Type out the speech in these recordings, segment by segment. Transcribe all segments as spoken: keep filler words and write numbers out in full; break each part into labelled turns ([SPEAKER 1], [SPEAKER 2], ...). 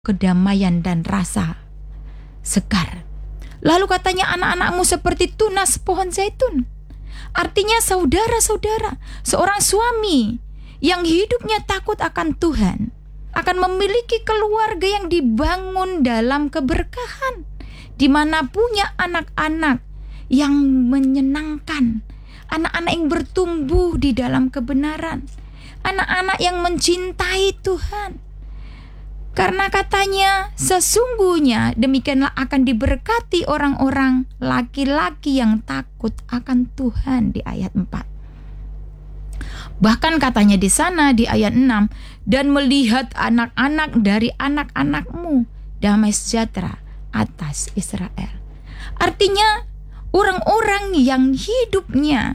[SPEAKER 1] kedamaian dan rasa segar. Lalu katanya anak-anakmu seperti tunas pohon zaitun. Artinya saudara-saudara, seorang suami yang hidupnya takut akan Tuhan akan memiliki keluarga yang dibangun dalam keberkahan, di mana punya anak-anak yang menyenangkan, anak-anak yang bertumbuh di dalam kebenaran, anak-anak yang mencintai Tuhan. Karena katanya sesungguhnya demikianlah akan diberkati orang-orang laki-laki yang takut akan Tuhan, di ayat empat. Bahkan katanya di sana di ayat enam, dan melihat anak-anak dari anak-anakmu damai sejahtera atas Israel. Artinya orang-orang yang hidupnya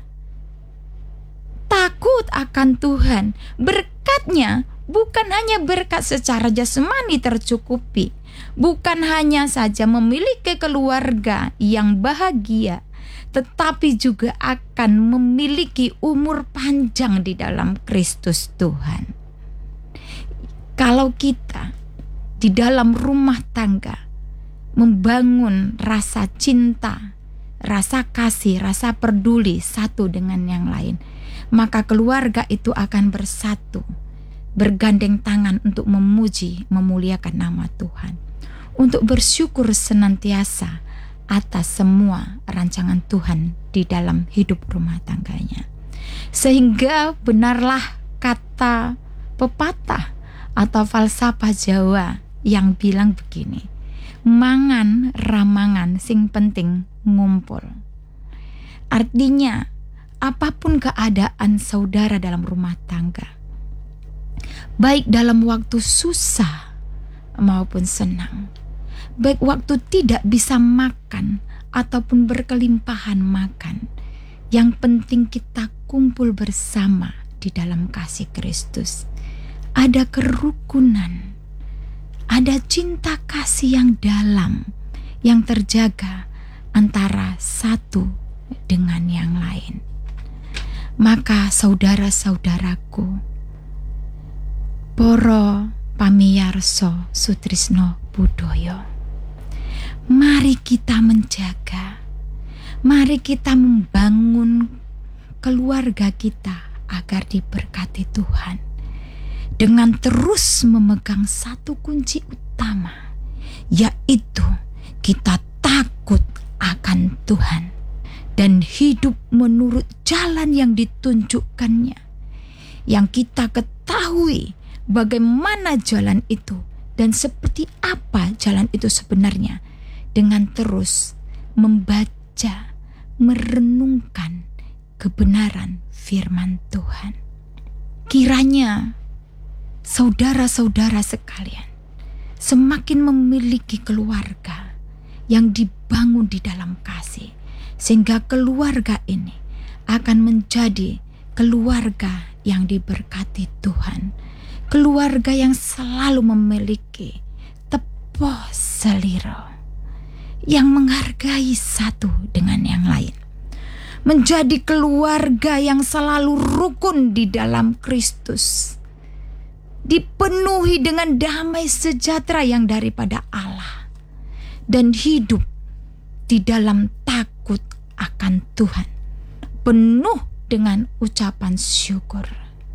[SPEAKER 1] takut akan Tuhan, berkatnya bukan hanya berkat secara jasmani tercukupi, bukan hanya saja memiliki keluarga yang bahagia, tetapi juga akan memiliki umur panjang di dalam Kristus Tuhan. Kalau kita di dalam rumah tangga membangun rasa cinta, rasa kasih, rasa peduli satu dengan yang lain, maka keluarga itu akan bersatu, bergandeng tangan untuk memuji, memuliakan nama Tuhan, untuk bersyukur senantiasa atas semua rancangan Tuhan di dalam hidup rumah tangganya. Sehingga benarlah kata pepatah atau falsafah Jawa yang bilang begini, mangan ramangan sing penting ngumpul. Artinya apapun keadaan saudara dalam rumah tangga, baik dalam waktu susah maupun senang, baik waktu tidak bisa makan ataupun berkelimpahan makan, yang penting kita kumpul bersama di dalam kasih Kristus. Ada kerukunan, ada cinta kasih yang dalam yang terjaga antara satu dengan yang lain. Maka saudara-saudaraku, Poro pamiyarso sutrisno budoyo, mari kita menjaga, mari kita membangun keluarga kita agar diberkati Tuhan, dengan terus memegang satu kunci utama, yaitu kita takut akan Tuhan dan hidup menurut jalan yang ditunjukkannya, yang kita ketahui bagaimana jalan itu dan seperti apa jalan itu sebenarnya, dengan terus membaca, merenungkan kebenaran firman Tuhan. Kiranya saudara-saudara sekalian semakin memiliki keluarga yang dibangun di dalam kasih, sehingga keluarga ini akan menjadi keluarga yang diberkati Tuhan, keluarga yang selalu memiliki tepoh seliro, yang menghargai satu dengan yang lain, menjadi keluarga yang selalu rukun di dalam Kristus, dipenuhi dengan damai sejahtera yang daripada Allah, dan hidup di dalam takut akan Tuhan, penuh dengan ucapan syukur.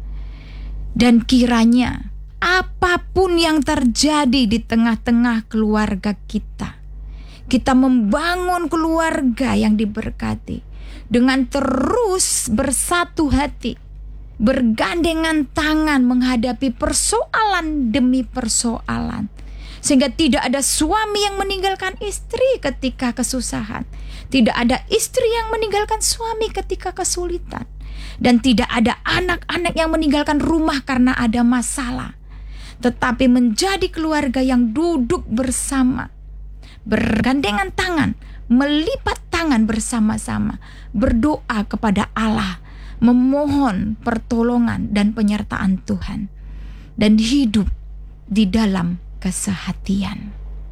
[SPEAKER 1] Dan kiranya apapun yang terjadi di tengah-tengah keluarga kita, kita membangun keluarga yang diberkati dengan terus bersatu hati, bergandengan tangan menghadapi persoalan demi persoalan, sehingga tidak ada suami yang meninggalkan istri ketika kesusahan, tidak ada istri yang meninggalkan suami ketika kesulitan, dan tidak ada anak-anak yang meninggalkan rumah karena ada masalah, tetapi menjadi keluarga yang duduk bersama, bergandengan tangan, melipat tangan bersama-sama, berdoa kepada Allah, memohon pertolongan dan penyertaan Tuhan, dan hidup di dalam kesehatian.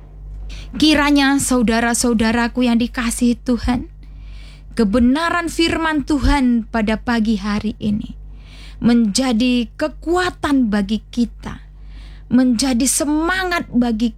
[SPEAKER 1] Kiranya saudara-saudaraku yang dikasihi Tuhan, kebenaran firman Tuhan pada pagi hari ini menjadi kekuatan bagi kita, menjadi semangat bagi